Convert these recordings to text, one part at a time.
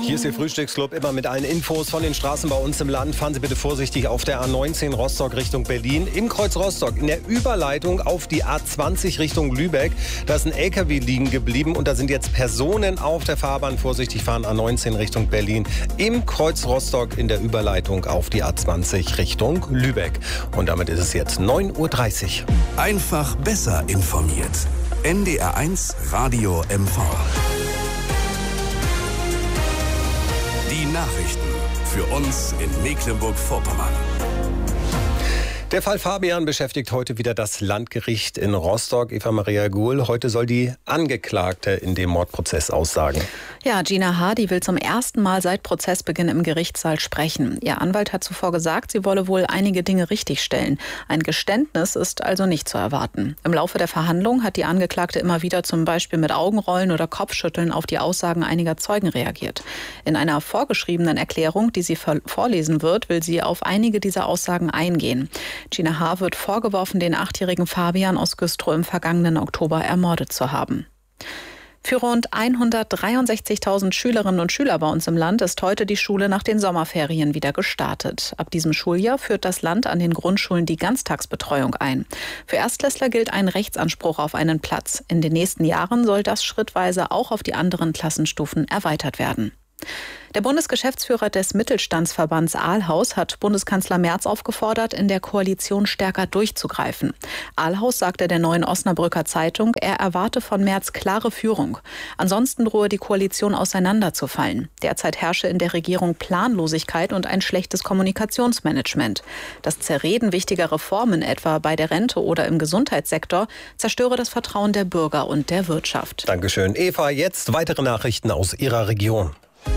Hier ist Ihr Frühstücksclub, immer mit allen Infos von den Straßen bei uns im Land. Fahren Sie bitte vorsichtig auf der A19 Rostock Richtung Berlin. Im Kreuz Rostock in der Überleitung auf die A20 Richtung Lübeck. Da ist ein LKW liegen geblieben und da sind jetzt Personen auf der Fahrbahn. Vorsichtig fahren A19 Richtung Berlin. Im Kreuz Rostock in der Überleitung auf die A20 Richtung Lübeck. Und damit ist es jetzt 9:30 Uhr. Einfach besser informiert. NDR1 Radio MV. Die Nachrichten für uns in Mecklenburg-Vorpommern. Der Fall Fabian beschäftigt heute wieder das Landgericht in Rostock. Eva-Maria Guhl, heute soll die Angeklagte in dem Mordprozess aussagen. Ja, Gina H., die will zum ersten Mal seit Prozessbeginn im Gerichtssaal sprechen. Ihr Anwalt hat zuvor gesagt, sie wolle wohl einige Dinge richtigstellen. Ein Geständnis ist also nicht zu erwarten. Im Laufe der Verhandlung hat die Angeklagte immer wieder zum Beispiel mit Augenrollen oder Kopfschütteln auf die Aussagen einiger Zeugen reagiert. In einer vorgeschriebenen Erklärung, die sie vorlesen wird, will sie auf einige dieser Aussagen eingehen. Gina H. wird vorgeworfen, den 8-jährigen Fabian aus Güstrow im vergangenen Oktober ermordet zu haben. Für rund 163.000 Schülerinnen und Schüler bei uns im Land ist heute die Schule nach den Sommerferien wieder gestartet. Ab diesem Schuljahr führt das Land an den Grundschulen die Ganztagsbetreuung ein. Für Erstklässler gilt ein Rechtsanspruch auf einen Platz. In den nächsten Jahren soll das schrittweise auch auf die anderen Klassenstufen erweitert werden. Der Bundesgeschäftsführer des Mittelstandsverbands Ahlhaus hat Bundeskanzler Merz aufgefordert, in der Koalition stärker durchzugreifen. Ahlhaus sagte der Neuen Osnabrücker Zeitung, er erwarte von Merz klare Führung. Ansonsten drohe die Koalition auseinanderzufallen. Derzeit herrsche in der Regierung Planlosigkeit und ein schlechtes Kommunikationsmanagement. Das Zerreden wichtiger Reformen, etwa bei der Rente oder im Gesundheitssektor, zerstöre das Vertrauen der Bürger und der Wirtschaft. Dankeschön, Eva. Jetzt weitere Nachrichten aus Ihrer Region.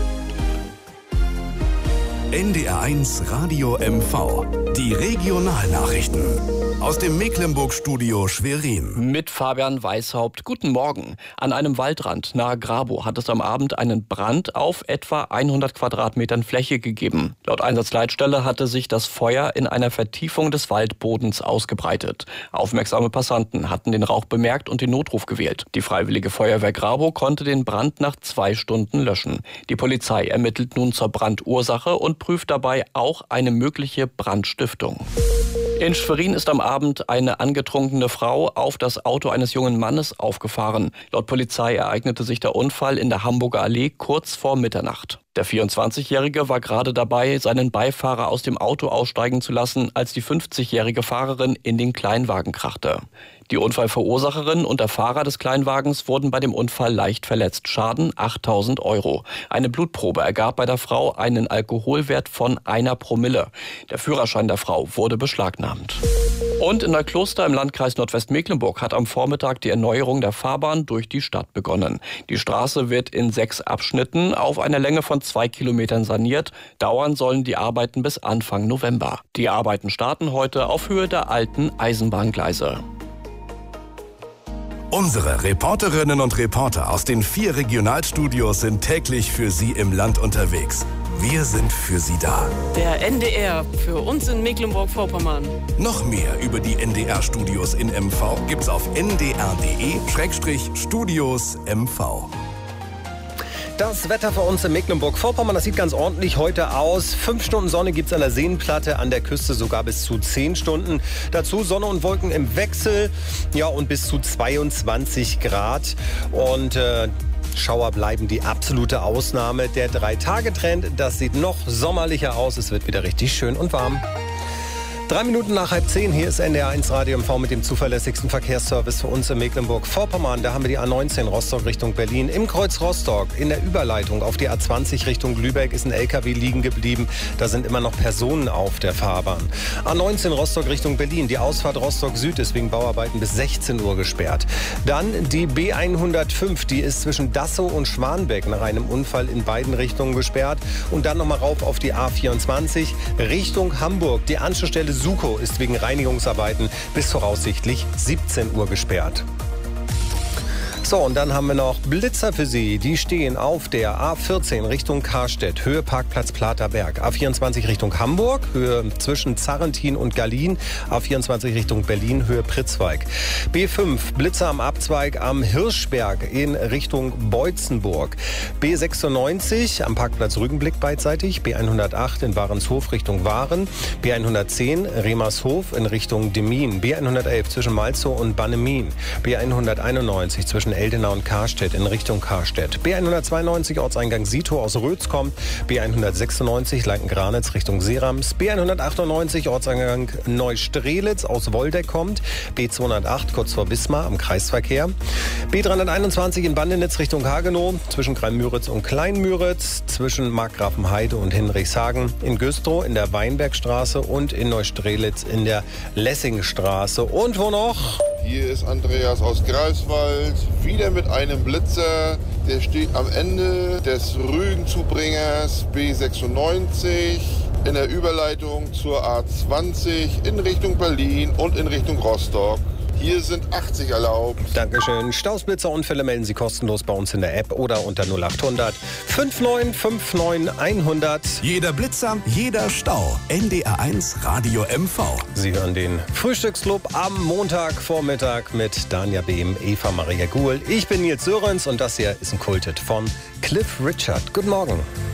NDR1 Radio MV. Die Regionalnachrichten. Aus dem Mecklenburg-Studio Schwerin. Mit Fabian Weishaupt. Guten Morgen. An einem Waldrand nahe Grabow hat es am Abend einen Brand auf etwa 100 Quadratmetern Fläche gegeben. Laut Einsatzleitstelle hatte sich das Feuer in einer Vertiefung des Waldbodens ausgebreitet. Aufmerksame Passanten hatten den Rauch bemerkt und den Notruf gewählt. Die Freiwillige Feuerwehr Grabow konnte den Brand nach 2 Stunden löschen. Die Polizei ermittelt nun zur Brandursache und prüft dabei auch eine mögliche Brandstiftung. In Schwerin ist am Abend eine angetrunkene Frau auf das Auto eines jungen Mannes aufgefahren. Laut Polizei ereignete sich der Unfall in der Hamburger Allee kurz vor Mitternacht. Der 24-Jährige war gerade dabei, seinen Beifahrer aus dem Auto aussteigen zu lassen, als die 50-jährige Fahrerin in den Kleinwagen krachte. Die Unfallverursacherin und der Fahrer des Kleinwagens wurden bei dem Unfall leicht verletzt. Schaden 8.000 €. Eine Blutprobe ergab bei der Frau einen Alkoholwert von 1 Promille. Der Führerschein der Frau wurde beschlagnahmt. Und in Neukloster im Landkreis Nordwestmecklenburg hat am Vormittag die Erneuerung der Fahrbahn durch die Stadt begonnen. Die Straße wird in 6 Abschnitten auf einer Länge von 2 Kilometern saniert. Dauern sollen die Arbeiten bis Anfang November. Die Arbeiten starten heute auf Höhe der alten Eisenbahngleise. Unsere Reporterinnen und Reporter aus den 4 Regionalstudios sind täglich für Sie im Land unterwegs. Wir sind für Sie da. Der NDR für uns in Mecklenburg-Vorpommern. Noch mehr über die NDR-Studios in MV gibt's auf ndr.de/Studios MV. Das Wetter für uns in Mecklenburg-Vorpommern, das sieht ganz ordentlich heute aus. 5 Stunden Sonne gibt es an der Seenplatte, an der Küste sogar bis zu 10 Stunden. Dazu Sonne und Wolken im Wechsel, ja, und bis zu 22 Grad. Und Schauer bleiben die absolute Ausnahme. Der 3-Tage-Trend, das sieht noch sommerlicher aus. Es wird wieder richtig schön und warm. 3 Minuten nach 9:30, hier ist NDR1 Radio MV mit dem zuverlässigsten Verkehrsservice für uns in Mecklenburg-Vorpommern. Da haben wir die A19 Rostock Richtung Berlin. Im Kreuz Rostock in der Überleitung auf die A20 Richtung Lübeck ist ein LKW liegen geblieben. Da sind immer noch Personen auf der Fahrbahn. A19 Rostock Richtung Berlin. Die Ausfahrt Rostock Süd ist wegen Bauarbeiten bis 16 Uhr gesperrt. Dann die B105, die ist zwischen Dassow und Schwanbeck nach einem Unfall in beiden Richtungen gesperrt. Und dann nochmal rauf auf die A24 Richtung Hamburg. Die Anschlussstelle Sukow ist wegen Reinigungsarbeiten bis voraussichtlich 17 Uhr gesperrt. So, und dann haben wir noch Blitzer für Sie. Die stehen auf der A14 Richtung Karstedt, Höhe Parkplatz Platerberg. A24 Richtung Hamburg, Höhe zwischen Zarrentin und Gallien. A24 Richtung Berlin, Höhe Pritzwalk. B5 Blitzer am Abzweig am Hirschberg in Richtung Beutzenburg. B96 am Parkplatz Rügenblick beidseitig. B108 in Warenshof Richtung Waren. B110 Remershof in Richtung Demmin. B111 zwischen Malzow und Bannemin. B191 zwischen Eldenau und Karstedt in Richtung Karstedt. B192 Ortseingang Sito aus Rötz kommt. B196 Lanken-Granitz Richtung Seerams. B198 Ortseingang Neustrelitz aus Woldeck kommt. B208 kurz vor Wismar am Kreisverkehr. B321 in Bandenitz Richtung Hagenow. Zwischen Greimüritz und Kleinmüritz. Zwischen Markgrafenheide und Hinrichshagen. In Güstrow in der Weinbergstraße und in Neustrelitz in der Lessingstraße. Und wo noch? Hier ist Andreas aus Greifswald, wieder mit einem Blitzer. Der steht am Ende des Rügenzubringers B96 in der Überleitung zur A20 in Richtung Berlin und in Richtung Rostock. Hier sind 80 erlaubt. Dankeschön. Stausblitzerunfälle melden Sie kostenlos bei uns in der App oder unter 0800 5959 100. Jeder Blitzer, jeder Stau. NDR1 Radio MV. Sie hören den Frühstücksclub am Montagvormittag mit Danja Behm, Eva Maria Guhl. Ich bin Nils Sörenz und das hier ist ein Kulthit von Cliff Richard. Guten Morgen.